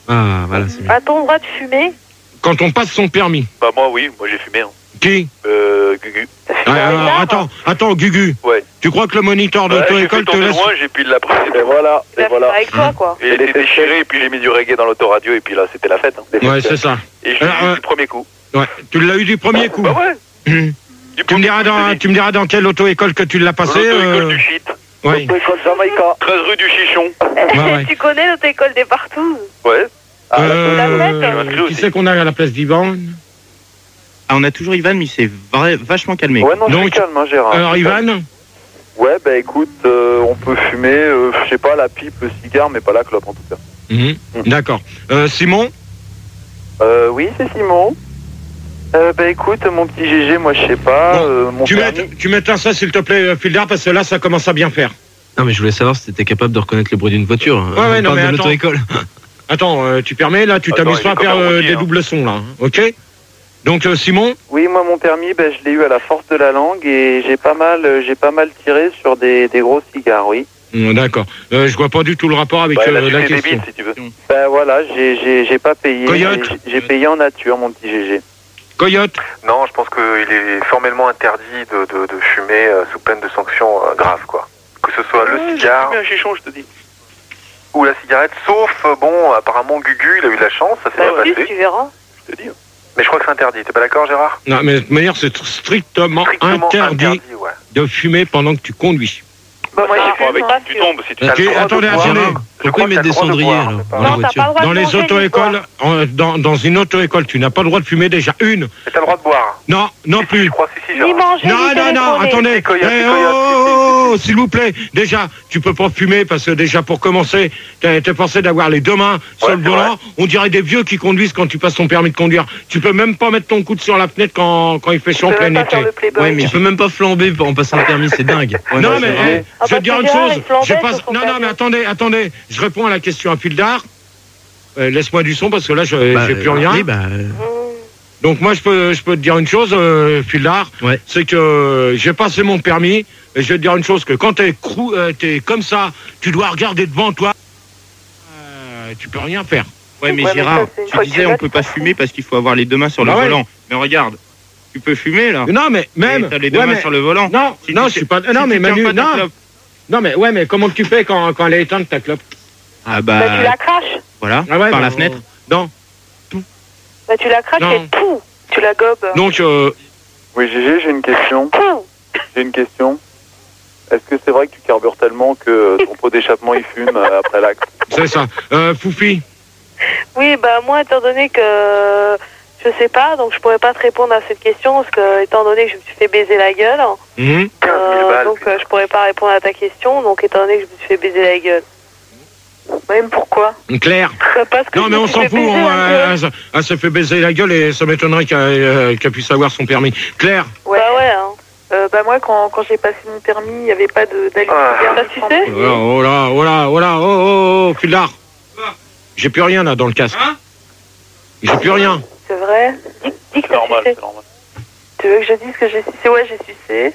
Ah, voilà, c'est bien. A-t-on le droit de fumer? Quand on passe son permis. Bah moi oui, moi j'ai fumé. Hein. Qui? Gugu. Attends, Gugu. Ouais. Tu crois que le moniteur d'auto-école te laisse... loin, j'ai pile la presse. Et voilà, Il a fait avec toi, quoi. Et il était déchiré, et puis j'ai mis du reggae dans l'autoradio, et puis là c'était la fête. Hein. Ouais, c'est ça. Et je l'ai eu du premier coup. Ouais, tu l'as eu du premier coup. Bah ouais. Tu me diras dans quelle auto-école que tu l'as passé. L'auto-école du shit. Oui. Auto-école Jamaïca. 13 rue du Chichon. Ouais. Tu connais l'auto-école des Partous? Ouais. Qui c'est qu'on a à la place d'Ivan? Ah, on a toujours Ivan, mais il s'est vachement calmé. Ouais, non, je suis Donc, calme, hein, Gérard. Alors, Ivan? Ouais, bah écoute, on peut fumer, je sais pas, la pipe, le cigare, mais pas la clope en tout cas. D'accord. Simon? Oui, c'est Simon. Bah écoute, mon petit GG, moi je sais pas, mon permis... Tu m'éteins ça s'il te plaît, Fildar, parce que là ça commence à bien faire. Non, mais je voulais savoir si t'étais capable de reconnaître le bruit d'une voiture. Ouais, non, mais de attends. l'auto-école. Attends, tu permets, là, tu t'amuses pas à faire des doubles sons, là, ok? Donc, Simon? Oui, moi mon permis, bah, je l'ai eu à la force de la langue et j'ai pas mal tiré sur des gros cigares, oui. D'accord. Je vois pas du tout le rapport avec la question. Si tu veux. Ben voilà, j'ai pas payé. Coyote. J'ai payé en nature, mon petit GG. Coyote? Non, je pense qu'il est formellement interdit de fumer sous peine de sanctions graves, quoi. Que ce soit le cigare J'ai fumé un chichon, je te dis. ou la cigarette, sauf, bon, apparemment Gugu, il a eu de la chance, ça s'est bien Si, passé. tu verras. Je te dis. Mais je crois que c'est interdit, t'es pas d'accord, Gérard? Non, mais de toute manière, c'est strictement interdit ouais. de fumer pendant que tu conduis. Bah, moi, Ça j'ai dépend fume, avec pas qui tu sûr. tombes. Si tu Ok, attendez. Pourquoi ils mettent des cendriers, alors, dans la Non, t'as voiture? pas le droit Dans de les manger, auto-écoles, dans une auto-école, tu n'as pas le droit de fumer déjà une. Mais t'as le droit de boire. Non, non plus. Je crois, si, Ni Gérard. manger, Non, ni téléphoner. attendez. Coyote, Eh, coyote, s'il vous plaît. Déjà, tu peux pas fumer parce que déjà, pour commencer, t'es forcé d'avoir les deux mains sur le c'est volant. vrai. On dirait des vieux qui conduisent quand tu passes ton permis de conduire. Tu peux même pas mettre ton coude sur la fenêtre quand il fait chaud en Tu peux plein même pas été. faire le Playboy. Ouais, mais il peut même pas flamber en passant le permis, c'est dingue. Ouais, Non, mais c'est vrai. je vais te dire une Gérard, chose. il flambait Je passe... sur son Non, permis. mais attendez. Je réponds à la question à Fildar. Laisse-moi du son parce que là, j'ai plus rien. Oui, Donc moi, je peux te dire une chose, Fildar. Ouais. C'est que j'ai passé mon permis. Et je vais te dire une chose, que quand t'es comme ça, tu dois regarder devant toi. Tu peux rien faire. Ouais, mais Ouais, mais Gérard, ça, c'est une tu fois que disais tu on l'as, peut tu pas t'en fumer parce qu'il faut avoir les deux mains sur le Bah ouais. volant. Mais regarde, tu peux fumer là. Non, mais même. T'as les deux ouais, mains mais- sur le volant. Non, Si non, tu je suis sais- pas. si Non, tu mais tiens Manu, pas ta non. clope. Non, mais ouais, mais comment tu fais quand elle est éteinte ta clope? Ah Bah, tu la craches. voilà, Ah ouais, par bah, la fenêtre. Non. Bah, tu la craches Non. et tout. Tu la gobes. Donc, Oui, GG, j'ai une question. Tout. Est-ce que c'est vrai que tu carbures tellement que ton pot d'échappement il fume après l'acte? c'est ça. Foufi. Oui, bah, moi, étant donné que je sais pas, donc je pourrais pas te répondre à cette question, parce que, étant donné que je me suis fait baiser la gueule, 15 000 balles. donc je pourrais pas répondre à ta question, donc étant donné que je me suis fait baiser la gueule. Même pourquoi? Claire. Parce que Non, je mais me on suis s'en fait fout. baiser la gueule. Elle se fait baiser la gueule et ça m'étonnerait qu'elle puisse avoir son permis. Claire. Ouais, bah ouais, hein. Bah moi, quand j'ai passé mon permis, il n'y avait pas d'allume Ça, tu sais? Oh, Fildar. J'ai plus rien là dans le casque. J'ai plus rien. C'est vrai? Dis que C'est t'as normal, sucé. c'est normal. Tu veux que je dise que j'ai sucé? Ouais, j'ai sucé.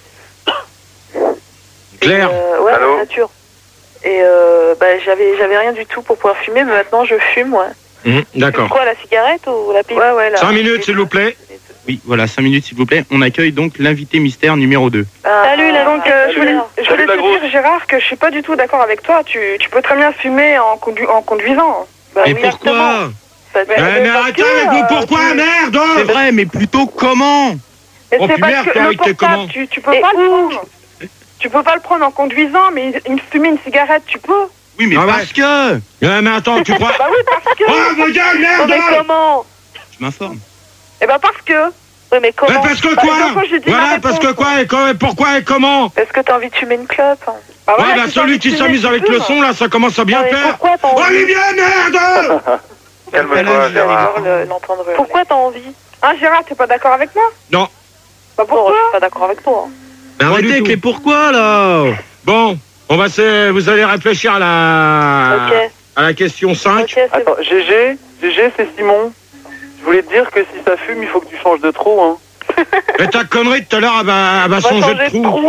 Claire. Ouais, Allô la nature. Et bah j'avais rien du tout pour pouvoir fumer, mais maintenant je fume, ouais. D'accord. Quoi, la cigarette ou la pipe? Ouais, là. 5 minutes, s'il vous plaît. Oui, voilà, 5 minutes s'il vous plaît. On accueille donc l'invité mystère numéro 2. Salut, la Donc, je voulais la te grosse. dire, Gérard, que je suis pas du tout d'accord avec toi. Tu peux très bien fumer en conduisant. Bah, Et oui, pourquoi? exactement. Mais arrêtez avec le pourquoi, merde. C'est vrai, mais plutôt comment? Et Oh, c'est puis parce merde, que toi, le avec tes portable, comment tu peux pas le prendre. Tu peux pas le prendre en conduisant, mais fumer une cigarette, tu peux. Oui, mais Ah ouais. parce que... Mais attends, tu crois... Bah oui, parce que. Oh, ma gueule, Non, mais merde. comment? Je m'informe. Eh ben parce que. Oui, mais comment? Mais parce que Bah, quoi? donc, j'ai dit ma Voilà, réponse. parce que quoi et pourquoi et comment? Est-ce que t'as envie de fumer une clope? Bah Ouais, voilà, bah si t'as celui envie qui de fumer, s'amuse tu avec peux. le son, là, ça commence à bien Mais faire. pourquoi t'as envie? Olivier, merde. Calme-toi, Gérard. L'entendre. Pourquoi t'as envie? Hein, Gérard, t'es pas d'accord avec moi? Non. Bah Non, pourquoi? je suis pas d'accord avec toi. Mais Pas arrêtez du avec tout. les pourquoi, là. Bon, vous allez réfléchir à Ok. la question 5. Ok, c'est Attends, GG, c'est Simon. Je voulais te dire que si ça fume, il faut que tu changes de trou, hein. Et ta connerie de tout à l'heure, elle va changer de trou.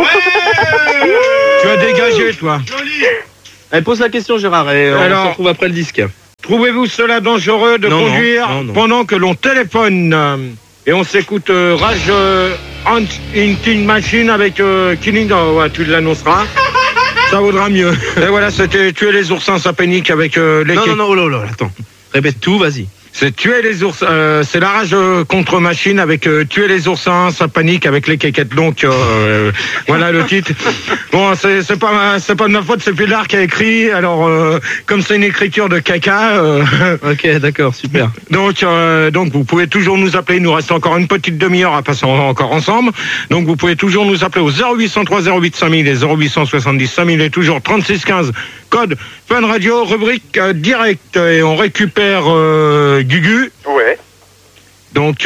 Tu vas dégager, toi. Elle pose la question, Gérard, et on Alors se retrouve après le disque. trouvez-vous cela dangereux de conduire pendant que l'on téléphone? Et on s'écoute Rage Hunting Machine avec Killing. Ouais, tu l'annonceras. Ça vaudra mieux. Et voilà, c'était Tuer les oursins, ça panique avec les... Non, oh attends. Répète tout, vas-y. C'est Tuer les oursins, c'est la rage contre machine avec Tuer les oursins, ça panique avec les quéquettes. Donc voilà le titre. Bon, c'est pas de ma faute, c'est Pilar qui a écrit. Alors comme c'est une écriture de caca. Ok, d'accord, super. Donc vous pouvez toujours nous appeler. Il nous reste encore une petite demi-heure à passer encore ensemble. Donc vous pouvez toujours nous appeler au 0803 08 5000 et 0870 5000 et toujours 36 15 code Fun Radio, rubrique direct, et on récupère Gugu. Ouais. Donc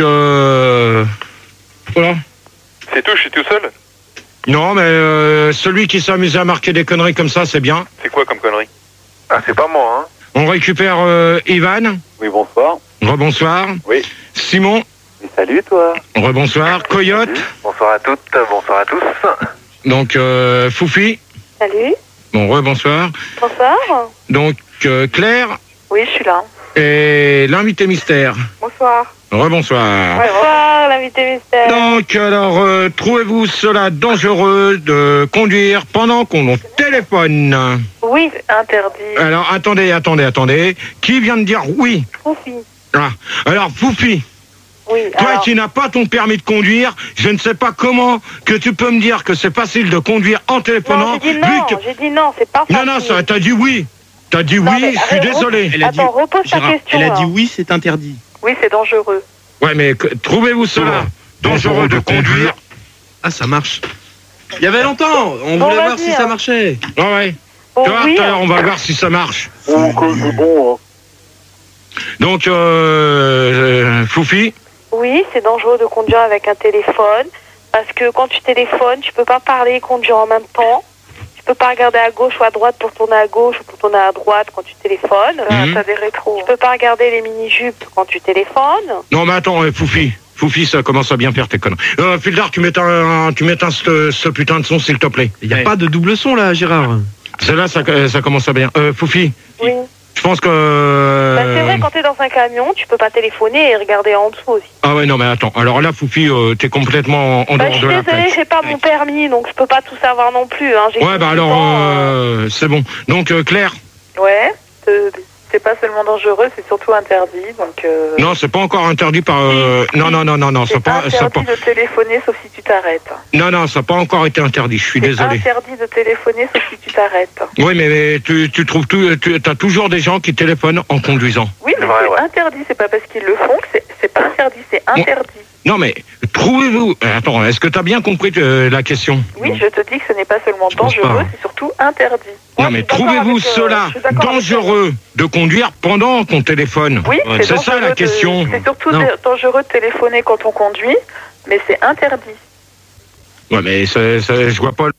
voilà. C'est tout, je suis tout seul? Non, mais celui qui s'amuse à marquer des conneries comme ça, c'est bien. C'est quoi comme connerie? Ah, c'est pas moi, hein. On récupère Ivan. Oui, bonsoir. Rebonsoir. Oui. Simon. Et salut, toi. Rebonsoir. Coyote. Bonsoir à toutes, bonsoir à tous. Donc Foufi. Salut. Bon, rebonsoir. Bonsoir. Donc Claire. Oui, je suis là. Et l'invité mystère. Bonsoir. Rebonsoir. Bonsoir, l'invité mystère. Donc, alors, trouvez-vous cela dangereux de conduire pendant qu'on téléphone? Oui, interdit. Alors, attendez. Qui vient de dire oui? Foufi. Ah, alors, Foufi. Oui, Toi alors... qui n'as pas ton permis de conduire, je ne sais pas comment que tu peux me dire que c'est facile de conduire en téléphonant. Non, j'ai dit non, c'est pas facile. Non, ça, t'as dit oui. T'as dit non, oui, je suis désolé. Attends, repose ta question. Elle a dit oui, c'est interdit. Oui, c'est dangereux. Ouais, mais trouvez-vous cela dangereux de conduire? Ah, ça marche. Il y avait longtemps, on voulait voir si ça marchait. Ouais. Bon, Tu vois, oui, tout à l'heure, on va voir si ça marche. C'est bon, hein. Donc, Foufi. Oui, c'est dangereux de conduire avec un téléphone. Parce que quand tu téléphones, tu peux pas parler et conduire en même temps. Tu peux pas regarder à gauche ou à droite pour tourner à gauche ou pour tourner à droite quand tu téléphones. T'as des rétros. Tu peux pas regarder les mini-jupes quand tu téléphones. Non, mais attends, Foufi, ça commence à bien faire tes conneries. Fildar, tu m'éteins ce putain de son, s'il te plaît. Il n'y a pas de double son, là, Gérard. Celle-là, ça commence à bien. Foufi. Oui. Je pense que... Bah, c'est vrai, quand t'es dans un camion, tu peux pas téléphoner et regarder en dessous aussi. Ah ouais, non, mais attends. Alors là, Foufi, t'es complètement en dehors de la Je suis désolée, plaque. j'ai pas mon permis, donc je peux pas tout savoir non plus. Hein. Ouais, bah alors, c'est bon. Donc, Claire. Ouais, c'est pas seulement dangereux, c'est surtout interdit. Donc, Non, c'est pas encore interdit par... Non, c'est interdit de téléphoner sauf si tu t'arrêtes. Non, ça n'a pas encore été interdit, je suis désolé. C'est interdit de téléphoner sauf si tu t'arrêtes. Oui, mais tu trouves t'as toujours des gens qui téléphonent en conduisant. Oui, mais c'est interdit, c'est pas parce qu'ils le font que c'est pas interdit, c'est interdit. Non, mais trouvez-vous... Attends, est-ce que tu as bien compris la question? Oui, je te dis que ce n'est pas seulement dangereux, c'est surtout interdit. Non, mais trouvez-vous cela dangereux de conduire pendant qu'on téléphone? Oui, c'est ça la question. C'est surtout dangereux de téléphoner quand on conduit, mais c'est interdit. Ouais, mais je vois pas...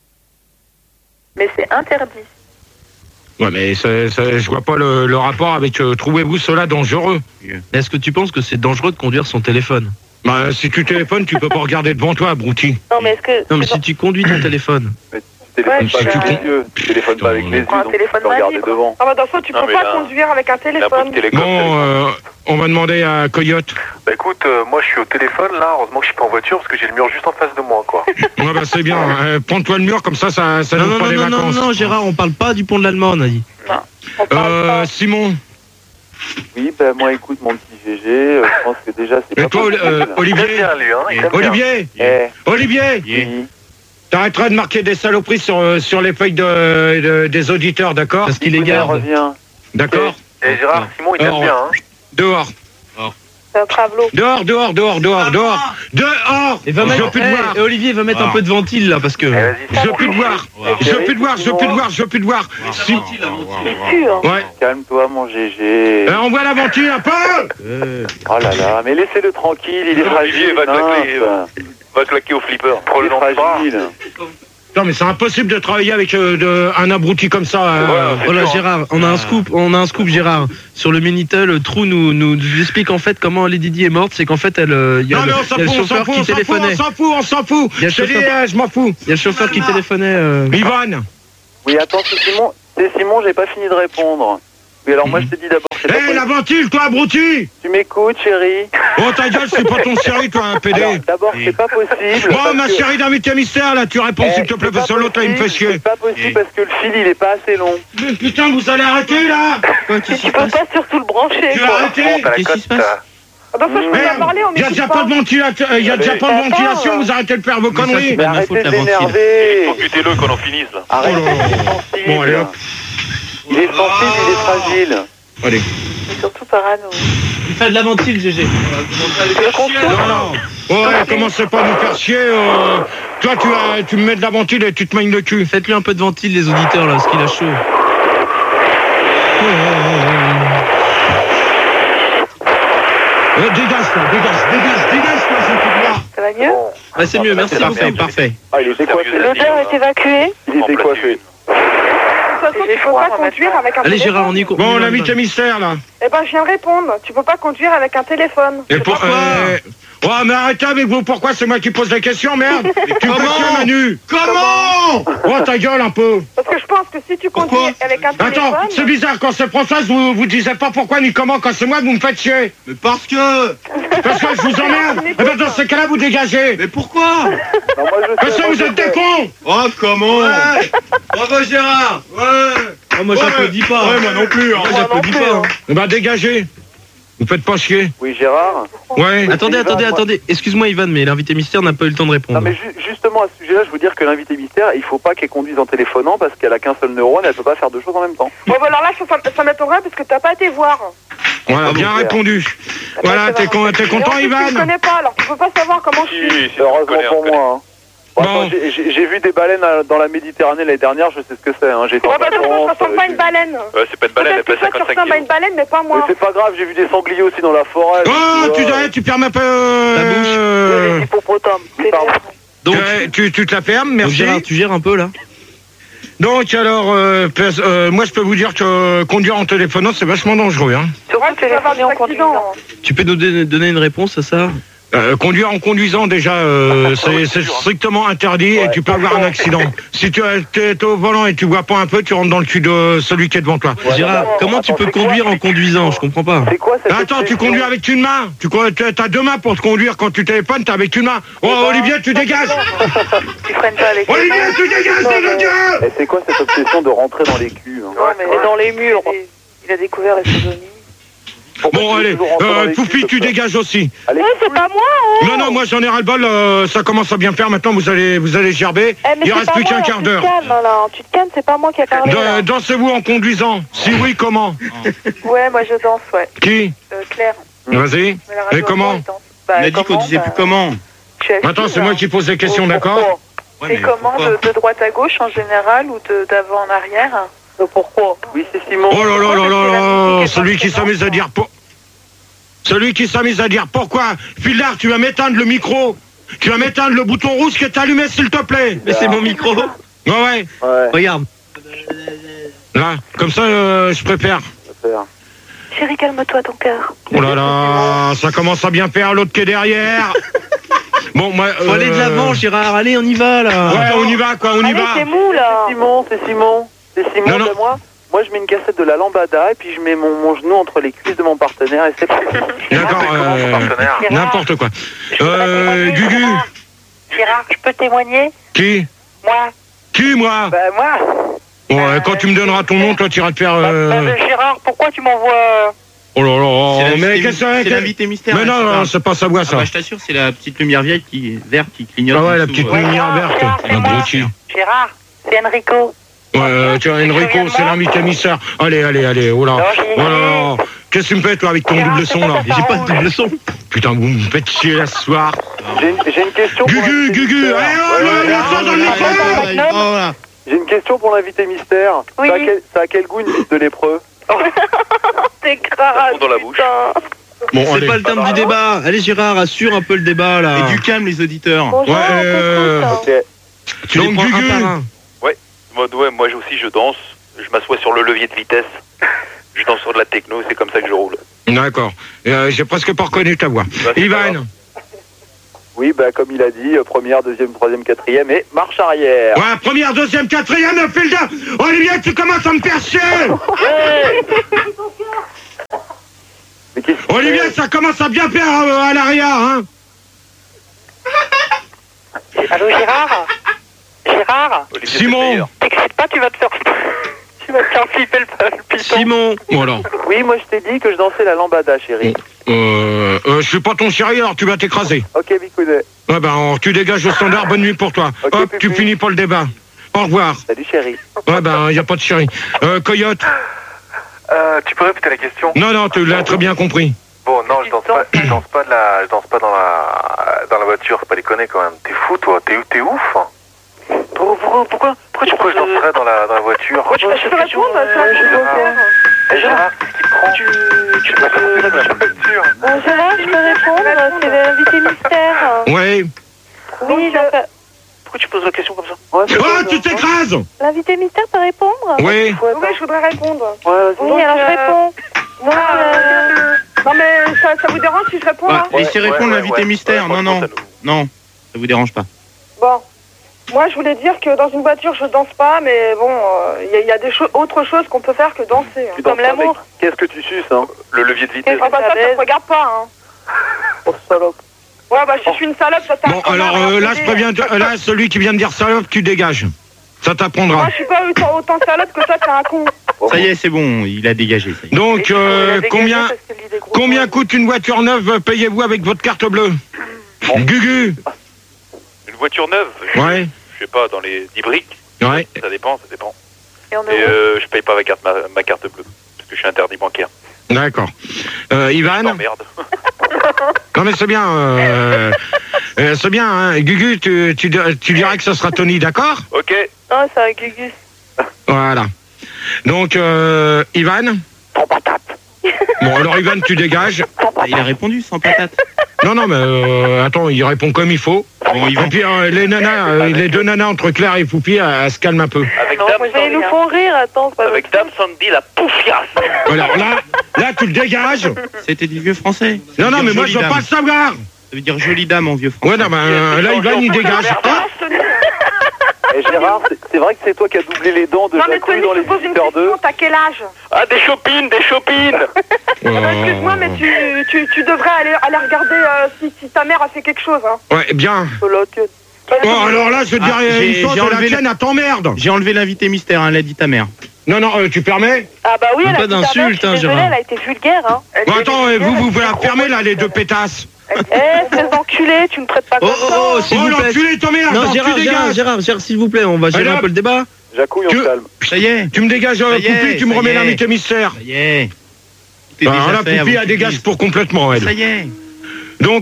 Mais c'est interdit. Ouais, mais je vois pas le rapport avec trouvez-vous cela dangereux? Est-ce que tu penses que c'est dangereux de conduire son téléphone? Bah, si tu téléphones, tu peux pas regarder devant toi, abruti. Non, mais est-ce que... Non, mais si tu conduis ton téléphone... Tu téléphones pas avec les yeux. Tu téléphones pas avec les yeux, donc tu peux regarder devant. Ah bah dans ça, tu peux pas conduire avec un téléphone. Bon, on va demander à Coyote. Bah écoute, moi je suis au téléphone là, heureusement que je suis pas en voiture parce que j'ai le mur juste en face de moi, quoi. Ouais, bah c'est bien. Prends-toi le mur, comme ça nous fera des vacances. Non, Gérard, on parle pas du pont de l'Allemagne, on a dit. Non, on parle pas. Simon. Oui, bah moi écoute mon petit GG, je pense que déjà c'est pas... Et toi, Olivier. Olivier. Oui. T'arrêteras de marquer des saloperies sur les feuilles des auditeurs, d'accord? Parce qu'il les garde. Reviens. D'accord? Et Gérard, Simon il t'aime bien, hein. Dehors. C'est un travelot. Dehors. Et va mettre, et Olivier va mettre un peu de ventile là parce que... Je veux plus te voir. Il pue, hein. Ouais. Calme-toi mon GG. Envoie la ventile un peu. Oh là là, mais laissez-le tranquille, il est fragile. Va claquer au flipper. Prends le nom fragile. Non, mais c'est impossible de travailler avec un abruti comme ça. Voilà, Gérard, on a un scoop, Gérard. Sur le Minitel, Trou nous explique en fait comment Lady Di est morte. C'est qu'en fait, il y a le chauffeur qui téléphonait. On s'en fout. Je m'en fous. Il y a le chauffeur qui téléphonait. Yvonne. Oui, attends, c'est Simon, j'ai pas fini de répondre. Oui, alors moi je t'ai dit d'abord... Hé, la ventile, toi, abruti! Tu m'écoutes, chérie? Oh, ta gueule, c'est pas ton chéri, toi, un PD. Alors, d'abord, c'est pas possible. Bon, ma chérie d'invité mystère, là, tu réponds, s'il te plaît, parce que l'autre, là, il me fait chier. C'est pas possible parce que le fil, il est pas assez long. Mais putain, vous allez arrêter, là? Tu peux pas surtout le brancher, Tu vas quoi. arrêter? Qu'est-ce qui se passe? Ah bah ça, je peux pas parler, on Il y a déjà pas de ventilation, vous arrêtez de faire vos conneries. pas de ma Arrêtez faute, de la ventile. l'énerver. Faut butez-le qu'on en finisse, là. Arrête, Oh là là. il est sensible. Bon, allez, hop. Il est sensible, il est fragile. Allez. Mais surtout parano. Il fait de la ventile, GG. Non. Ouais, commencez pas à nous faire chier. Toi, tu me mets de la ventile et tu te magnes le cul. Faites-lui un peu de ventile, les auditeurs, là, parce qu'il a chaud. Dégage, toi, toi, c'est tout droit. Ça va mieux? Bah, c'est mieux, merci beaucoup. Parfait. Ah, il est décoiffé. L'odeur est évacuée? Il est décoiffé. De toute façon, tu peux pas conduire avec un Allez, téléphone. Gérard, on y court. Bon, l'invité mystère, là. Eh ben, je viens de répondre. Tu peux pas conduire avec un téléphone. Et pour, oh, mais arrêtez avec vous, pourquoi c'est moi qui pose la question, merde? Tu me fais chier, Manu. Comment? Oh, ta gueule un peu. Parce que je pense que si tu conduis avec un téléphone... Attends, c'est bizarre, quand c'est Françoise, vous disiez pas pourquoi ni comment, quand c'est moi, vous me faites chier. Mais parce que... Parce que je vous emmerde. Eh ben, dans ce cas-là, vous dégagez. Mais pourquoi? Non, moi, je Parce sais, que moi, vous je êtes des sais. cons. Oh, comment? Bravo Gérard. Ouais. Moi, j'applaudis pas. Ouais, moi non plus. Hein. Moi, j'applaudis pas. Hein. Eh ben, dégagez. Vous faites pas chier. Oui, Gérard? Ouais. Attendez. Excuse-moi, Ivan, mais l'invité mystère n'a pas eu le temps de répondre. Non, mais justement, à ce sujet-là, je veux dire que l'invité mystère, il faut pas qu'elle conduise en téléphonant parce qu'elle a qu'un seul neurone, elle peut pas faire deux choses en même temps. Bon, bah alors là, ça m'étonnerait parce que t'as pas été voir. Voilà, bien répondu. Voilà, t'es content, Et en plus, Ivan? tu me connais pas, alors tu peux pas savoir comment je suis. Heureusement pour moi. Hein. Bon, Bon. attends, j'ai vu des baleines dans la Méditerranée l'année dernière, je sais ce que c'est. Hein. J'ai été en Ouais, bah de toute façon, je vacances, ressemble pas à une baleine. Ouais, c'est pas une baleine, elle Peut-être pèse que toi, tu 55 ressembles à une kilos. baleine, mais pas Mais moi. c'est pas grave, j'ai vu des sangliers aussi dans la forêt. Oh, tu fermes un peu La bouche. Hippopotame. Pardon. Donc, tu te la fermes, donc, merci. Gérard, tu gères un peu, là? Donc alors, moi je peux vous dire que conduire en téléphonant c'est vachement dangereux. Hein. Surtout le téléphone et en conduisant. Tu peux nous donner une réponse à ça? Conduire en conduisant déjà, c'est strictement interdit et tu peux avoir un accident. Si tu es au volant et tu vois pas un peu, tu rentres dans le cul de celui qui est devant toi. Gérard, comment tu peux conduire en conduisant? Je comprends pas. C'est quoi cette Attends, tu conduis avec une main. Tu as deux mains pour te conduire. Quand tu téléphones, t'as avec une main. Oh, Olivier, tu dégages. Tu freines pas avec les Olivier, mains. tu dégages, de Dieu. Et c'est quoi cette obsession de rentrer dans les culs hein? Et dans les murs. Il a découvert la sodomie. Pourquoi Bon, tu veux allez, toujours rentrer dans les Poufi, culs, tu comme ça dégages aussi. Allez, C'est pas moi, hein. Non, moi j'en ai ras-le-bol. Ça commence à bien faire. Maintenant, vous allez gerber. Eh, mais Il c'est reste pas plus moi, qu'un alors, quart d'heure. Tu te calmes, là. Tu te calmes, c'est pas moi qui ai parlé. là. Dansez-vous en conduisant? Si oui, comment? Ouais, moi je danse, ouais. Qui? Claire. Vas-y. Mais la radio, Et comment? elle danse. Bah, On a dit qu'on disait plus comment. Tu as Attends, vu, c'est là. moi qui pose des questions, d'accord? C'est comment de droite à gauche en général ou d'avant en arrière? Pourquoi? Oui, c'est Simon. Oh là là là là là, musique est celui qui s'amuse à dire Celui qui s'amuse à dire pourquoi? Philard, tu vas m'éteindre le micro. Tu vas m'éteindre le bouton rouge qui est allumé, s'il te plaît. Mais c'est mon micro. Ouais. Ouais, Regarde. Là, comme ça, je préfère. ça va faire. Chérie, calme-toi ton cœur. Oh là là, ça commence à bien faire, l'autre qui est derrière. Bon, moi... Faut aller de l'avant, Gérard. Allez, on y va, là. Ouais, on y va, quoi, on y Allez, va. c'est mou, là. C'est Simon. Non, non. Ben moi, je mets une cassette de la lambada et puis je mets mon genou entre les cuisses de mon partenaire et c'est parti. D'accord, n'importe quoi. Gugu. Gérard, je peux témoigner? Qui? Moi. Qui, moi? Bah, moi. Ouais, quand tu me donneras ton nom, toi, tu iras te faire... Gérard, pourquoi tu m'envoies... Oh là là, mais C'est qu'est-ce que c'est? l'invité mystère. Mais non, non, c'est pas sa voix, ça. Je t'assure, c'est la petite lumière verte qui clignote. Ah ouais, la en dessous, petite lumière verte. Abruti. Gérard, c'est Enrico. Ouais, tu vois, Enrico, c'est l'invité mystère. Allez, oh là. Oh là là. Qu'est-ce que tu me fais, toi, avec ton double son, là? J'ai pas de double son. Putain, vous me faites chier là ce soir. J'ai une question. Gugu, allez, ça dans le micro. J'ai une question pour l'invité mystère. Oui. Ça a quel goût une bite de lépreux? T'es grave. Dans la bouche. Bon, C'est allez. pas le thème du débat. Allez, Gérard, assure un peu le débat, là. Et du calme, les auditeurs. Bonjour, Ok. Tu les Donc, prends un Gugu. par un. Moi aussi je danse, je m'assois sur le levier de vitesse, je danse sur de la techno, c'est comme ça que je roule. D'accord. J'ai presque pas reconnu ta voix. Bah, c'est pas Ivan. grave. Oui, bah comme il a dit, première, deuxième, troisième, quatrième et marche arrière. Ouais, première, deuxième, quatrième, file de... Olivier, tu commences à me faire chier. Mais qu'est-ce que Olivier, ça commence à bien faire à l'arrière, hein. Allô, Gérard? Gérard? Olivier, Simon. c'est le meilleur. T'excites pas, tu vas te faire flipper le piton. Simon. Bon alors. Oui, moi je t'ai dit que je dansais la lambada, chérie. Je suis pas ton chéri, alors tu vas t'écraser. Ok, Bicounet. Ouais, ben, alors, tu dégages le standard, bonne nuit pour toi. Ok, Hop, Pupi. tu finis pas le débat. Au revoir. Salut, chérie. Ouais, ben, y a pas de chéri. Coyote. Tu peux répéter la question? Non, tu l'as très bien compris. Bon, non, je danse pas dans la voiture, faut pas déconner quand même. T'es fou, toi, t'es ouf. Pourquoi tu Pourquoi je danserais dans la voiture? Pourquoi tu peux répondre à ça? Gérard, qu'est-ce qui te prend? Tu peux la voiture. Gérard, je peux répondre, c'est l'invité mystère. Ouais. Oui, Pourquoi tu poses la question comme ça? Oh, tu t'écrases. l'invité mystère peut répondre? Oui. Oui, je voudrais répondre. Oui, alors je réponds. Non, mais ça vous dérange si je réponds là? Laissez répondre l'invité mystère. Ouais, Non, franchement, non. Non, ça vous dérange pas. Bon. Moi, je voulais dire que dans une voiture, je danse pas, mais bon, il y a des autres choses qu'on peut faire que danser. Hein. Tu danses Comme pas, l'amour. mec. Qu'est-ce que tu suces, hein? Le levier de vitesse. Ah bah ça te regarde pas, hein. Oh, salope. Ouais, bah je suis une salope, ça t'arrive. Bon, alors là, je préviens, là, celui qui vient de dire salope, tu dégages. Ça t'apprendra. Moi, je suis pas autant salope que toi, t'es un con. Ça y est, c'est bon, il a dégagé. Ça y est. Donc, combien coûte une voiture neuve, payez-vous avec votre carte bleue? Gugu. Une voiture neuve? Ouais. Je sais pas, dans les 10 briques. Ouais. Ça dépend. Et on Et je paye pas ma carte bleue. Parce que je suis interdit bancaire. D'accord. Ivan. Non, merde. Non mais c'est bien. C'est bien, hein. Gugu, tu dirais que ça sera Tony, d'accord? Ok. Non, c'est un Gugus. Voilà. Donc, Ivan. Sans patate. Bon, alors Ivan, tu dégages. Il a répondu sans patate. Non, mais attends, il répond comme il faut. Bon, Et puis les deux nanas entre Claire et Poupi, elles se calment un peu. Avec Non, Dame ils nous font rire, attends. c'est pas Avec Dame Sandy, la poufiasse. Alors là, tu le dégages. C'était du vieux français. Ça Non, veut dire mais moi, jolie je veux dame. pas le savoir. Ça veut dire jolie dame en vieux français. Ouais, non, ben là, Ivan, il dégage. Ah, Et Gérard, c'est vrai que c'est toi qui as doublé les dents de Non, mais Jacouille Tony, dans je les te pose une visiteurs 2. question, t'as quel âge? Ah, des chopines. Excuse-moi, mais tu devrais aller regarder si ta mère a fait quelque chose, hein. Ouais, bien. Oh, la tienne. Bon, alors là, je te dirais j'ai une chose, enlevé la tienne, elle t'emmerde. J'ai enlevé l'invité mystère, hein, l'a dit ta mère. Non, tu permets? Ah bah oui, elle a Pas dit ta mère, d'insulte, je suis hein, désolée, Gérard. elle a été vulgaire, hein. Bon, attends, vous pouvez la fermer, là, les deux pétasses. Ces enculés, tu me traites pas comme ça. s'il Oh, vous plaît. l'enculé, t'emmerdes. Non, donc tu dégages. Gérard, s'il vous plaît, on va gérer Allez, un peu le débat. Jacouille, on se calme. Ça y est. Tu me dégages, Ça y est, Poupi, tu me ça y remets est. l'invité mystère. Ça y est. Tout est Alors déjà là, fait Poupi, avant elle que tu dégage dises. pour complètement, elle. Ça y est. Donc,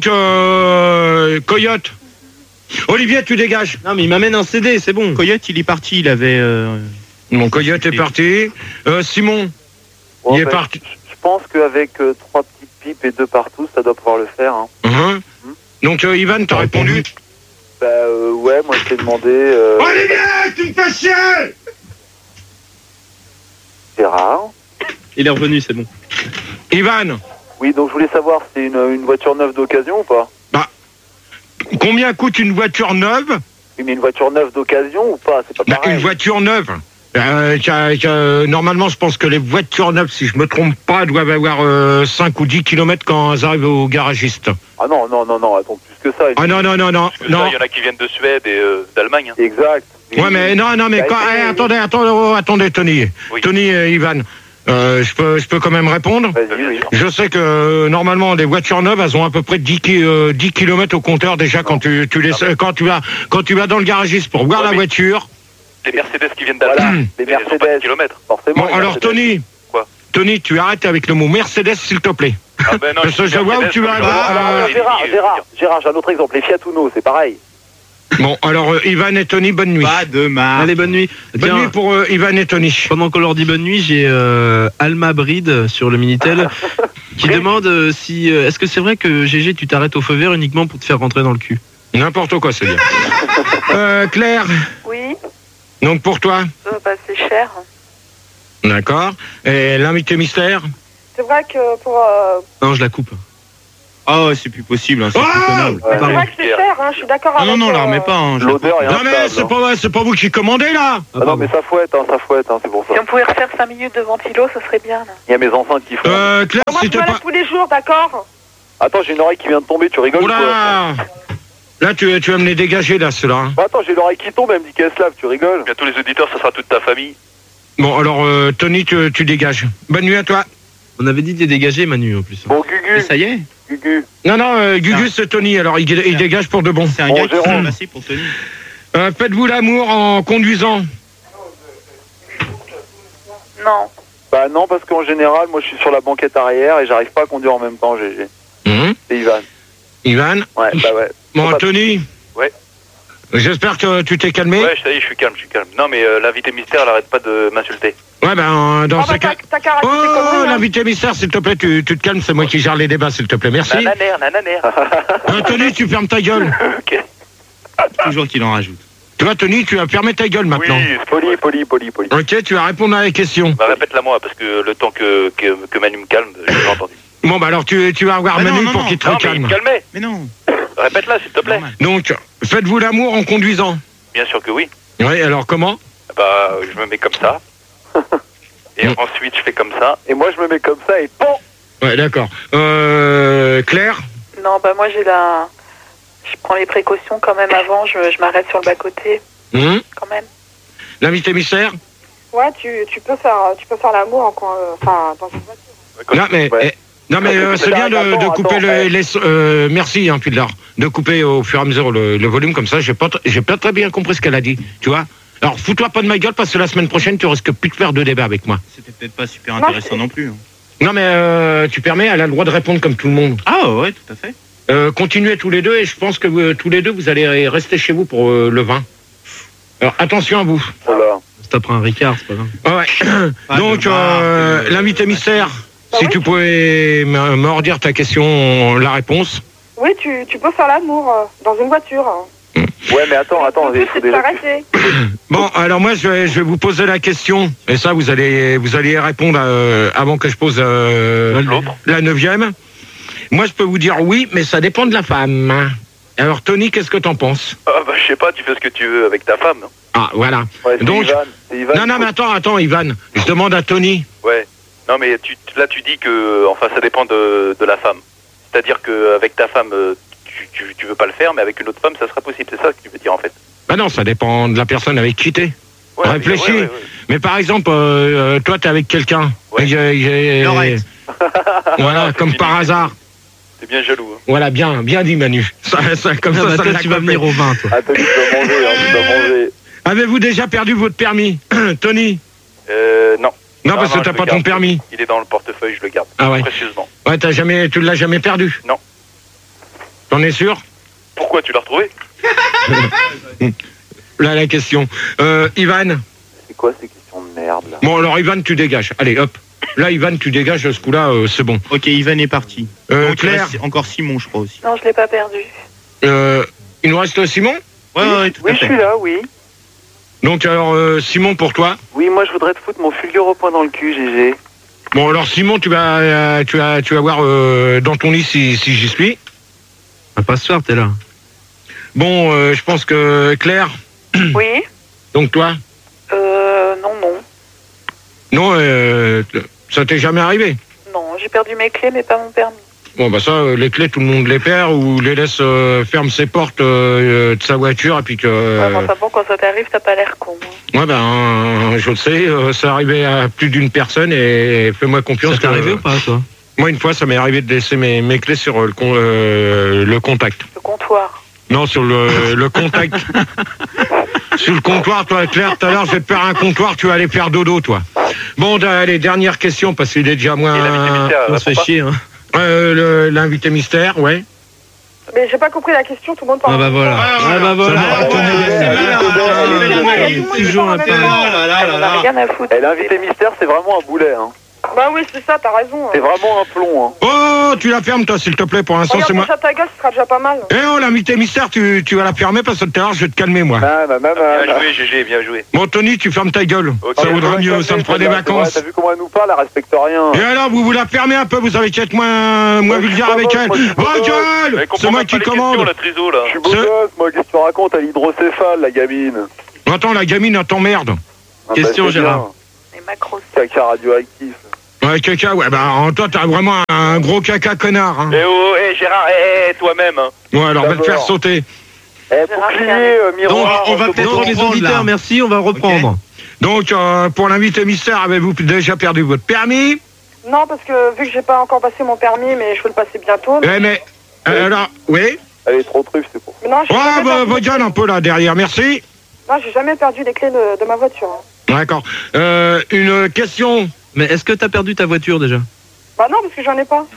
Coyote. Olivier, tu dégages. Non, mais il m'amène un CD, c'est bon. Coyote, il est parti, il avait... Mon Coyote est parti. Simon, Bon, il est ben, parti. Je pense qu'avec 3 petites pipes et 2 partout, ça doit pouvoir le faire. Hein. Donc, Ivan, t'as répondu. Bah ouais, moi je t'ai demandé... Olivier, tu me fais chier. Gérard. Il est revenu, c'est bon. Ivan, Oui, donc je voulais savoir, c'est une voiture neuve d'occasion ou pas? combien coûte une voiture neuve? Oui, mais une voiture neuve d'occasion ou pas? C'est pas Bah, pareil. une voiture neuve. Normalement, je pense que les voitures neuves, si je me trompe pas, doivent avoir 5 ou 10 km quand elles arrivent au garagiste. Ah non, attends, plus que ça. Ah non. Il y en a qui viennent de Suède et d'Allemagne. Hein. Exact. Ouais, mais non, mais Bah, quand... attendez, Tony. Oui. Tony et Ivan, je peux quand même répondre. Vas-y, oui. Je sais que normalement les voitures neuves, elles ont à peu près 10 km au compteur déjà quand tu vas dans le garagiste pour voir Ouais, la mais- voiture. Les Mercedes qui viennent Voilà, d'Allemagne. les Ils ont pas de Mercedes. kilomètres. Forcément. Bon, les alors Mercedes. Tony. Quoi? Tony, tu arrêtes avec le mot Mercedes, s'il te plaît. Ah ben non, Parce que je vois où tu vas Alors, aller. Gérard, j'ai un autre exemple. Les Fiat Uno, c'est pareil. Bon, alors Ivan et Tony, bonne nuit. Pas de marre. Allez, bonne nuit. Bonne Tiens, nuit pour Ivan et Tony. pendant qu'on leur dit bonne nuit, j'ai Alma Bride sur le Minitel qui demande si... Est-ce que c'est vrai que GG, tu t'arrêtes au feu vert uniquement pour te faire rentrer dans le cul? N'importe quoi, c'est bien. Claire, Oui, donc pour toi, bah c'est cher. d'accord. Et l'invité mystère? C'est vrai que pour... Non, je la coupe. Ah ouais, c'est plus possible, hein, c'est Ah plus tenable. C'est vrai que c'est cher, hein, je suis d'accord Ah avec... non, non, la remets pas. Hein, je la L'odeur est Non mais instable. c'est pas vous qui commandez là. Ah non, mais ça fouette, c'est pour ça. Si on pouvait refaire 5 minutes de ventilo, ça serait bien. Là. Il y a mes enfants qui font. Claire, Moi, si je t'es me lève pas... tous les jours, d'accord? Attends, j'ai une oreille qui vient de tomber, tu rigoles ou quoi? Oula. Là, tu vas me les dégager, là, ceux-là. Hein. Bah, attends, j'ai l'oreille qui tombe, elle me dit qu'elle se lave, tu rigoles? Bien tous les auditeurs, ça sera toute ta famille. Bon, alors, Tony, tu dégages. Bonne nuit à toi. On avait dit de dégager Manu en plus. Bon, Mais Gugu, ça y est, Gugu. Non, Gugus, c'est Tony, alors il dégage pour de bon. c'est un Bon, gars qui s'est Jérôme. passé pour Tony. Faites-vous l'amour en conduisant? Non. Bah, non, parce qu'en général, moi, je suis sur la banquette arrière et j'arrive pas à conduire en même temps, GG. C'est Ivan. Ivan? Ouais, bah ouais. Bon, Tony? Ouais. J'espère que tu t'es calmé. Ouais, ça y est, je suis calme. Non, mais l'invité mystère, elle arrête pas de m'insulter. Ouais, ben, dans Ah ce bah, cas... t'as qu'à arrêter tes conneries, hein. L'invité mystère, s'il te plaît, tu te calmes, c'est moi qui gère les débats, s'il te plaît, merci. Nananer. Tony, tu fermes ta gueule. Ok. Toujours qu'il en rajoute. Tu vois, Tony, tu vas fermer ta gueule maintenant. Oui, Poli. Ok, tu vas répondre à la question. Bah, répète-la moi, parce que le temps que Manu me calme, j'ai pas entendu. Bon, bah alors, tu vas avoir Bah non, Manu non, pour non. qu'il te Non, mais il calme. me calmait. Mais non. Répète-la, s'il te plaît. Normal. Donc, faites-vous l'amour en conduisant? Bien sûr que oui. Oui, alors comment? Bah, je me mets comme ça. Et ensuite, je fais comme ça. Et moi, je me mets comme ça et PON! Ouais, d'accord. Claire? Non, bah moi j'ai la... Je prends les précautions quand même avant, je m'arrête sur le bas-côté, quand même. L'invité mystère? Ouais, tu peux faire l'amour dans une voiture. Non, mais... Ouais. Non mais c'est bien de couper attends, merci hein Pildar, de couper au fur et à mesure le volume comme ça, j'ai pas très bien compris ce qu'elle a dit, tu vois. Alors fous-toi pas de ma gueule parce que la semaine prochaine tu risques plus de faire de débat avec moi. C'était peut-être pas super intéressant non plus. Hein. Non mais tu permets, elle a le droit de répondre comme tout le monde. Ah ouais, tout à fait. Continuez tous les deux et je pense que tous les deux vous allez rester chez vous pour le vin. Alors attention à vous. Voilà. C'est après un Ricard, c'est pas grave. Ah ouais. Pas Donc de bar, l'invité mystère, Bah si oui. tu pouvais me redire ta question, la réponse. Oui, tu peux faire l'amour dans une voiture. Ouais, mais attends, Le il but, faut c'est de déjà. s'arrêter. Bon, alors moi je vais vous poser la question et ça vous allez y répondre avant que je pose L'autre. la 9e. Moi je peux vous dire oui, mais ça dépend de la femme. Alors Tony, qu'est-ce que t'en penses? Ah, bah, je sais pas, tu fais ce que tu veux avec ta femme. Non Ah voilà. Ouais, c'est Donc Ivan. C'est Ivan. non mais attends Ivan, je demande à Tony. Ouais. Non, mais là, tu dis que, enfin, ça dépend de la femme. C'est-à-dire qu'avec ta femme, tu veux pas le faire, mais avec une autre femme, ça sera possible. C'est ça que tu veux dire, en fait. Bah non, ça dépend de la personne avec qui t'es. Ouais, Réfléchis. ouais. Mais par exemple, toi t'es avec quelqu'un. Ouais. Lorette. Voilà, c'est comme fini. par hasard. T'es bien jaloux. Hein. Voilà, bien dit Manu. Comme ça, toi, l'a tu vas coupé. venir au vin, toi. Ah, Tony, tu dois manger, tu dois manger. Avez-vous déjà perdu votre permis, Tony? Non. Non, parce que je t'as le pas garde. ton permis. Il est dans le portefeuille, je le garde. Ah ouais. Précieusement. Ouais, tu l'as jamais perdu? Non. T'en es sûr? Pourquoi tu l'as retrouvé? Là, la question. Ivan? C'est quoi ces questions de merde, là? Bon, alors Ivan, tu dégages. Allez, hop. Là, Ivan, tu dégages, ce coup-là, c'est bon. Ok, Ivan est parti. Donc, il Claire? reste encore Simon, je crois aussi. Non, je l'ai pas perdu. Il nous reste Simon? Ouais, tout Oui, à je fait. suis là, oui. Donc, alors, Simon, pour toi? Oui, moi, je voudrais te foutre mon fulgure au point dans le cul, GG. Bon, alors, Simon, tu vas voir dans ton lit si j'y suis. Ah, pas ce soir, t'es là. Bon, je pense que Claire, Oui. donc toi? Non. Non, ça t'est jamais arrivé? Non, j'ai perdu mes clés, mais pas mon permis. Bon, bah ça, les clés, tout le monde les perd ou les laisse ferme ses portes de sa voiture et puis que... Ouais, mais enfin bon, quand ça t'arrive, t'as pas l'air con. Hein. Ouais, ben, je le sais, ça arrivé à plus d'une personne et fais-moi confiance. Ça t'est arrivé ou pas, toi? Moi, une fois, ça m'est arrivé de laisser mes clés sur le contact. Le comptoir. Non, sur le contact. Sur le comptoir, toi, Claire, tout à l'heure, je vais te faire un comptoir, tu vas aller faire dodo, toi. Bon, allez, dernière question, parce qu'il est déjà Et l'invité moins... mystère, On se fait répond pas. chier, hein. L'invité mystère, ouais. Mais j'ai pas compris la question, tout le monde parle. Ah bah voilà. Ah bah voilà. Toujours un peu. Oh là là là On en a là. rien à foutre. Eh, l'invité mystère, c'est vraiment un boulet, hein. Bah oui, c'est ça, t'as raison. C'est vraiment un plomb, hein. Oh, tu la fermes, toi, s'il te plaît, pour l'instant, Regarde c'est moi. déjà ta gueule, ce sera déjà pas mal. Eh oh, l'invité mystère, tu vas la fermer parce que tout à l'heure, je vais te calmer, moi. Bien joué, GG, bien joué. Bon, Tony, tu fermes ta gueule. Ok. Ça vaudra mieux, ça me fera des vacances. T'as vu comment elle nous parle, elle respecte rien. Et alors, vous la fermez un peu, vous avez qu'à être moins vulgaire avec elle. Va gueule, c'est moi qui commande. Je suis beau gosse, moi, qu'est-ce que tu racontes? Elle est hydrocéphale, la gamine. Attends, la gamine, elle t'emmerde. Question, Gérard. Les macros. Caca radioactif. Ouais, caca, ouais, bah, toi, t'as vraiment un gros caca connard, hein. Eh oh, Gérard, toi-même, hein. Ouais, alors, on va te faire sauter. Bouclier, miroir. On va peut-être les auditeurs, merci, on va reprendre. Donc, pour l'invité mystère, avez-vous déjà perdu votre permis? Non, parce que vu que j'ai pas encore passé mon permis, mais je veux le passer bientôt. Eh, mais, alors, oui? Elle est trop truffe, c'est pour ça. Mais non, j'ai jamais perdu votre gueule un peu, là, derrière, merci. Non, j'ai jamais perdu les clés de ma voiture. Hein. D'accord. Une question. Mais est-ce que t'as perdu ta voiture déjà? Bah non, parce que j'en ai pas.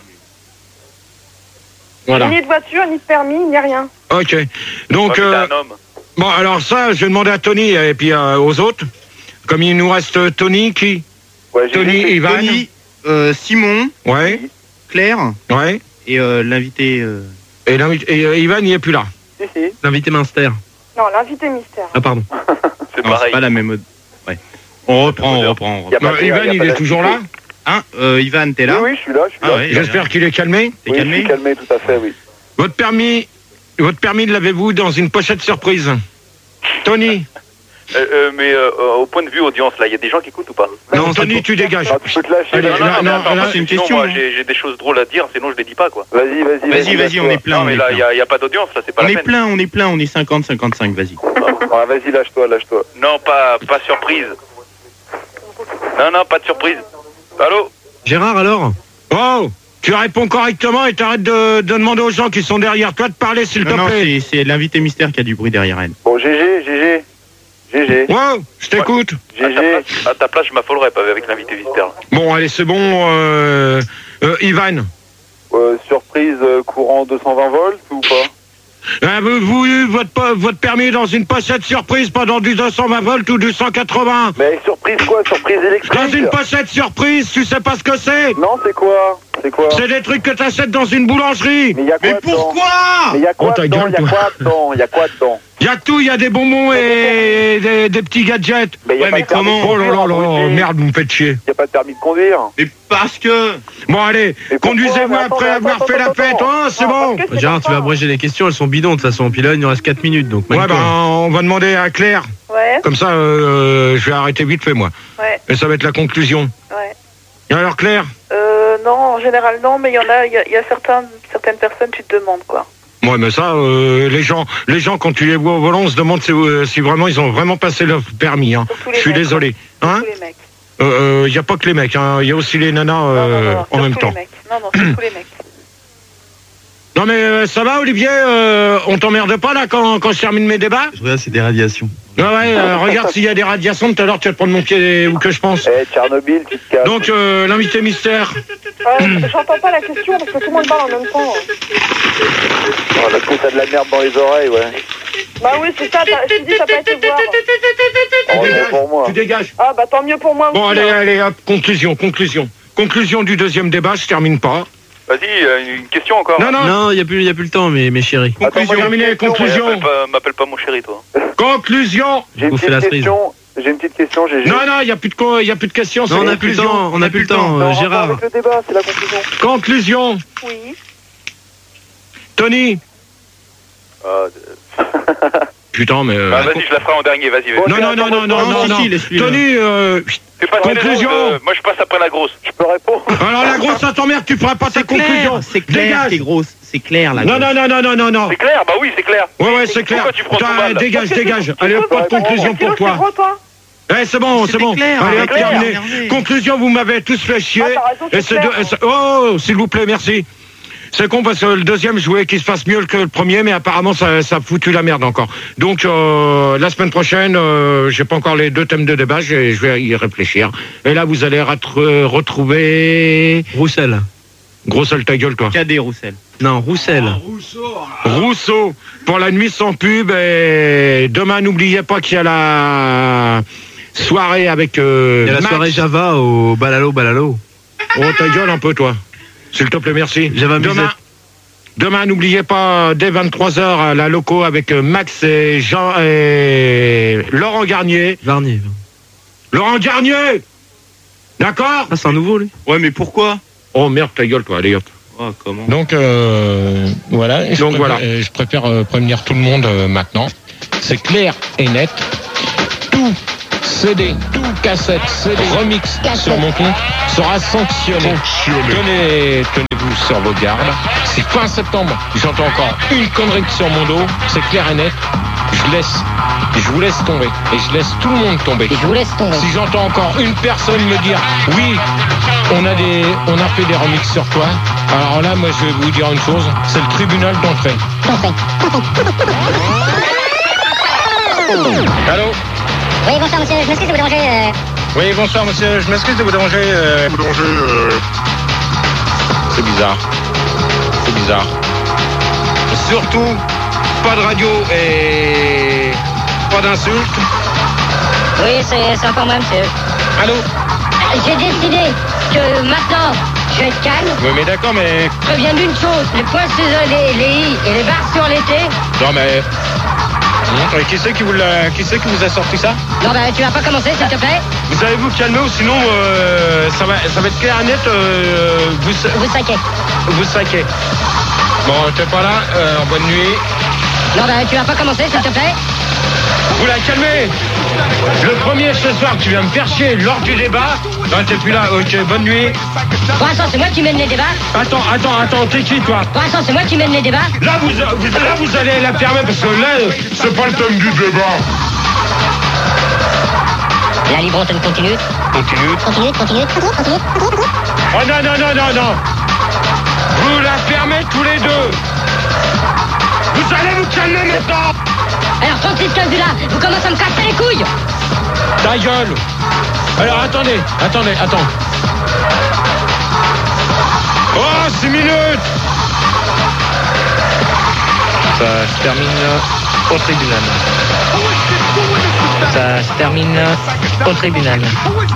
Voilà. Ni de voiture, ni de permis, ni rien. Ok. Donc, Ouais, mais t'es un homme. bon, alors ça, je vais demander à Tony et puis aux autres. Comme il nous reste Tony, qui? Ouais, Tony, Ivan. Tony, Simon, Ouais. Claire Ouais. et l'invité. Et Ivan, il est plus là. Si. L'invité Minster. Non, l'invité mystère. Ah, pardon. C'est Non, c'est pareil. pas la même. Ouais. On reprend. Y a Non, pas- Ivan, y a il pas est toujours là? Hein, Ivan, t'es là? Oui, je suis là, Ah ouais, J'espère qu'il est calmé. T'es Oui, je calmé? suis calmé, tout à fait, oui. Votre permis, l'avez-vous dans une pochette surprise? Tony? Mais au point de vue audience, là, il y a des gens qui écoutent ou pas? Non, Tony, tu dégages. Ah, tu peux te lâcher. Allez, là. là, non, attends, là, parce c'est une que sinon, question, moi, hein. j'ai des choses drôles à dire, sinon je les dis pas, quoi. Vas-y. Vas-y, on est plein. Non, mais là, il y a pas d'audience, là, c'est pas On la est peine. plein, on est 50-55, vas-y. Ah, vas-y, lâche-toi. Non, pas surprise. Non, pas de surprise. Allô? Gérard, alors? Oh, tu réponds correctement et t'arrêtes de demander aux gens qui sont derrière toi de parler, s'il te Non, plaît. c'est l'invité mystère qui a du bruit derrière elle. Bon, GG. Wow, je t'écoute. À ta place, je m'affolerais pas avec l'invité visiteur. Bon, allez, c'est bon. Ivan. Surprise courant 220 volts ou pas? Vous eu votre permis dans une pochette surprise pendant du 220 volts ou du 180? Mais surprise quoi? Surprise électrique? Dans une pochette surprise, tu sais pas ce que c'est? Non, c'est quoi? C'est des trucs que t'achètes dans une boulangerie. Mais y a quoi dedans? pourquoi? Mais y a quoi Oh, ta dedans? gueule, Y a quoi dedans? Il y a tout, il y a des bonbons et des petits gadgets. Mais y a Ouais, pas mais de permis comment? de Oh là conduire, là là, abruti. merde, vous me faites chier. Y a pas de permis de conduire. Mais parce que... Bon, allez, Mais pourquoi? conduisez-vous Mais après attends, avoir fait la fête. Oh, c'est bon. Parce que c'est Gérard, comme tu vas ça. abréger les questions, elles sont bidons de toute façon. Puis là, il nous reste 4 minutes, donc Ouais, manie-toi. on va demander à Claire. Ouais, Comme ça, je vais arrêter vite fait, moi. ouais, Et ça va être la conclusion. ouais. Et alors, Claire? Non, en général, non, mais il y a certaines personnes, tu te demandes, quoi. Ouais, mais ça, les gens, quand tu les vois au volant, on se demande si vraiment ils ont vraiment passé leur permis. Hein. Surtout les Je suis mecs, désolé. Hein? Tous les mecs. Y a pas que les mecs, hein. Y a aussi les nanas Non, en même surtout temps. les mecs. Non, surtout les mecs. Non mais ça va, Olivier? On t'emmerde pas là quand je termine mes débats? Je regarde, c'est des radiations. Ouais, regarde s'il y a des radiations. Tout à l'heure, tu vas te prendre mon pied où que je pense. Eh, Tchernobyl, tu te casses. Donc l'invité mystère. J'entends pas la question parce que tout le monde parle en même temps. Oh, parce que t'as de la merde dans les oreilles, ouais. Bah oui, c'est ça, je te dis, t'as pas été voir. Oh, c'est pour moi. Tu dégages. Ah bah tant mieux pour moi Bon, aussi. hein. allez, hop, conclusion. Conclusion du deuxième débat, je termine pas. Vas-y, une question encore. Non, il y a plus le temps, mes chéris. Conclusion, terminé, conclusion. M'appelle pas mon chéri, toi. Conclusion. J'ai une petite question, GG. Non, il y a plus de questions. Non, on n'a plus le temps, Non, Gérard. avec le débat, c'est la conclusion. Conclusion. Oui. Tony. Putain, mais... Vas-y, je la ferai en dernier, vas-y. Non. Si, laisse-lui, Tony, C'est pas conclusion. moi, je passe après la grosse. Je peux répondre? alors la grosse, ça t'emmerde, tu feras pas ta conclusion. C'est clair, Dégage. c'est grosse. C'est clair, là. Non. C'est clair? Bah oui, c'est clair. Ouais, c'est clair. Pourquoi tu prends ton mal? Dégage. Allez, hop, pas de conclusion pour toi. C'est gros, toi. C'est bon. clair, Allez, c'est hop, clair. terminé. Regardez. Conclusion, vous m'avez tous fait chier. Ah, t'as raison, Et c'est clair. Oh, s'il vous plaît, merci. C'est con parce que le deuxième, je voulais qu'il se fasse mieux que le premier, mais apparemment, ça a foutu la merde encore. Donc, la semaine prochaine, j'ai pas encore les 2 thèmes de débat, je vais y réfléchir. Et là, vous allez retrouver... Roussel. Grossel ta gueule, toi. Cadet Roussel. Non, Roussel. Rousseau, pour la nuit sans pub. Et demain, n'oubliez pas qu'il y a la soirée avec Il y a la Max. soirée Java au Balalo. Oh, ta gueule un peu, toi. S'il te plaît, merci. J'avais Demain, n'oubliez pas, dès 23h, à la loco avec Max et Jean et Laurent Garnier. Laurent Garnier! D'accord? Ah, c'est un nouveau, lui. Ouais, mais pourquoi? Oh, merde, ta gueule, toi, allez, hop. Oh, comment? Donc, voilà. Je préfère prévenir tout le monde maintenant. C'est clair et net. Tout CD, tout cassette, CD, remix sur mon compte sera sanctionné. Tenez-vous sur vos gardes. Si fin septembre, j'entends encore une connerie sur mon dos, c'est clair et net. Je vous laisse tomber. Et je laisse tout le monde tomber. Si j'entends encore une personne me dire oui, on a fait des remixes sur toi, alors là, moi, je vais vous dire une chose, c'est le tribunal d'entrée. Allô? Oui, bonsoir monsieur, je m'excuse de vous déranger. Oui, bonsoir monsieur, je m'excuse de vous déranger. C'est bizarre. Surtout, pas de radio et pas d'insultes. Oui, c'est encore moi monsieur. Allô? J'ai décidé que maintenant, je vais être calme. Oui, mais d'accord, mais... Je préviens d'une chose, les points sur les i et les barres sur les t. Non, mais... Qui c'est qui vous a sorti ça? Non, bah tu vas pas commencer, s'il te plaît. Vous allez vous calmer ou sinon ça va être clair et net. Vous saquez. Bon, t'es pas là. Bonne nuit. Non, bah tu vas pas commencer, s'il te plaît. Vous la calmez. Le premier ce soir, tu viens me faire chier lors du débat. Non, t'es plus là. Ok, bonne nuit. Pour l'instant, c'est moi qui mène les débats. Attends, t'es qui toi? Pour l'instant, c'est moi qui mène les débats. Là, vous allez la fermer parce que là, c'est pas le thème du débat. La libre antenne continue. Continue. Oh non. Vous la fermez tous les deux. Vous allez vous calmer maintenant. Alors, 36-15 là, vous commencez à me casser les couilles. Ta gueule. Alors, attendez. Oh, 6 minutes. Ça se termine au tribunal.